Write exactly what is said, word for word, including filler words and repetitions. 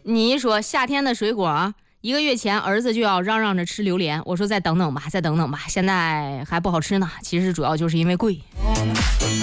你一说夏天的水果，一个月前儿子就要嚷嚷着吃榴莲，我说再等等吧，再等等吧，现在还不好吃呢。其实主要就是因为贵。